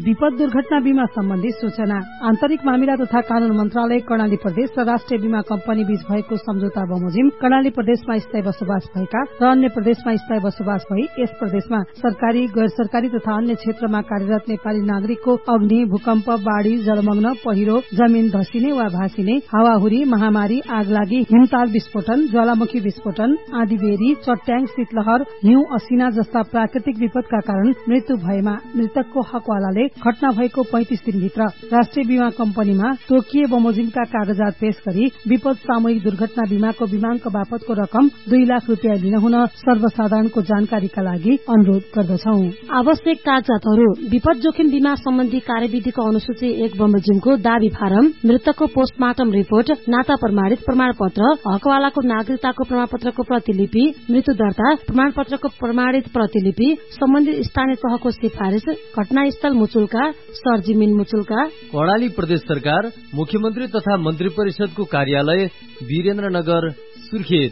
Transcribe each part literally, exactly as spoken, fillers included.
विपद दुर्घटना बीमा सम्बन्धी सूचना। आन्तरिक मामिला तथा कानून मन्त्रालय कर्णाली प्रदेश र राष्ट्रिय बीमा कम्पनी बीच भएको सम्झौता बमोजिम कर्णाली प्रदेशमा स्थायी बसोबास भएका र अन्य प्रदेशमा स्थायी बसोबास भई यस प्रदेशमा सरकारी गैर सरकारी तथा अन्य क्षेत्रमा कार्यरत नेपाली नागरिकको अग्नि, भूकम्प, बाढ़ी, जलमग्न, पहिरो, जमीन धसिने वा भासिने, हावाहुरी, महामारी, आगलागी, हिमताल विस्फोटन, ज्वालामुखी विस्फोटन, आँधीबेहरी, चट्याङ, शीतलहर, हिउँ असिना जस्ता प्राकृतिक विपदका कारण मृत्यु भएमा मृतकको हकवालाले घटना भएको पैंतिस दिनभित्र राष्ट्रिय बीमा कम्पनीमा तोकिए बमोजिमका कागजात पेश गरी विपद सामूहिक दुर्घटना बीमाको बीमाङ्क बापतको रकम दुई लाख रूपियाँ लिन हुन सर्वसाधारणको जानकारीका लागि अनुरोध गर्दछौ। आवश्यक कागजातहरू: विपद जोखिम बीमा सम्बन्धी कार्यविधिको अनुसूची एक बमोजिमको दावी फारम, मृतकको पोस्टमार्टम रिपोर्ट, नाता प्रमाणित प्रमाणपत्र, हकवालाको नागरिकताको प्रमाणपत्रको प्रतिलिपि, मृत्यु दर्ता प्रमाणपत्रको प्रमाणित प्रतिलिपि, सम्बन्धित स्थानीय तहको सिफारिश, घटनास्थल मुचुल्का, सरजिमिन मुचुल्का। कर्णाली प्रदेश सरकार, मुख्यमन्त्री तथा मन्त्री परिषदको कार्यालय, वीरेन्द्रनगर, सुर्खेत।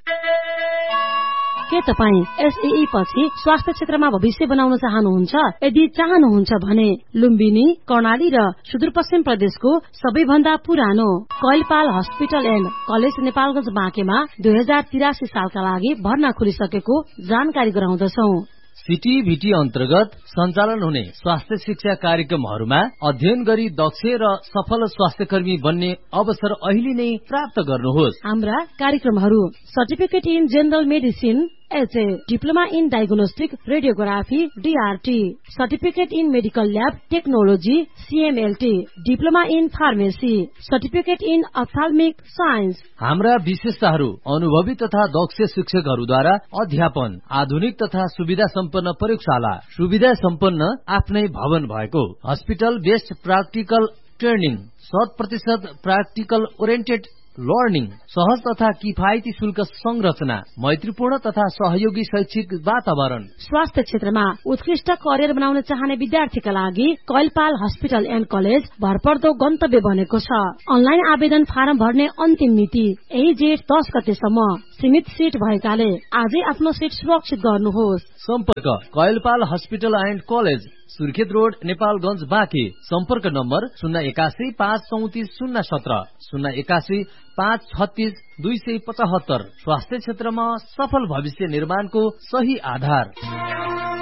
के तपाईँ एसईई पछि स्वास्थ्य क्षेत्रमा भविष्य बनाउन चाहनुहुन्छ? यदि चाहनुहुन्छ भने लुम्बिनी, कर्णाली र सुदूरपश्चिम प्रदेशको सबैभन्दा पुरानो Kailpal hospital and college Nepalganj बाँकेमा दुई हजार तिरासी सालका लागि भर्ना खुलिसकेको जानकारी गराउँदछौ। सीटीभीटी अन्तर्गत सञ्चालन हुने स्वास्थ्य शिक्षा कार्यक्रमहरूमा अध्ययन गरी दक्ष र सफल स्वास्थ्यकर्मी बन्ने अवसर अहिले नै प्राप्त गर्नुहोस्। हाम्रा कार्यक्रमहरू: certificate in general medicine HA, diploma in diagnostic radiography DRT, certificate in medical lab technology सीएमएलटी, diploma in pharmacy, certificate in अप्थाल्मिक science. हाम्रा विशेषताहरू: अनुभवी तथा दक्ष शिक्षकहरूद्वारा अध्यापन, आधुनिक तथा सुविधा सम्पन्न प्रयोगशाला, सुविधा सम्पन्न आफ्नै भवन भएको, हस्पिटल बेस्ड प्राक्टिकल ट्रेनिङ, शत प्रतिशत प्राक्टिकल ओरिएन्टेड लर्निङ, सहज तथा किफायती शुल्क संरचना, मैत्रीपूर्ण तथा सहयोगी शैक्षिक वातावरण। स्वास्थ्य क्षेत्रमा उत्कृष्ट करियर बनाउन चाहने विद्यार्थीका लागि कैलपाल हस्पिटल एण्ड कलेज भरपर्दो गन्तव्य बनेको छ। अनलाइन आवेदन फारम भर्ने अन्तिम मिति यही जेठ दस गतेसम्म। सीमित सीट भएकाले आजै आफ्नो सीट सुरक्षित गर्नुहोस्। सम्पर्क: Kailpal hospital and college, Surkhet road, Nepalganj, Banke. सम्पर्क नम्बर शून्य एकासी पाँच चौतिस शून्य सत्र, शून्य एकासी पाँच छत्तीस दुई सय पचहत्तर। स्वास्थ्य क्षेत्रमा सफल भविष्य निर्माणको सही आधार।